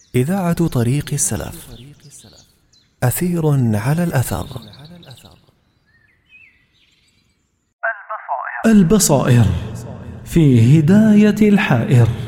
إذاعة طريق السلف. أثير على الأثر. البصائر في هداية الحائر.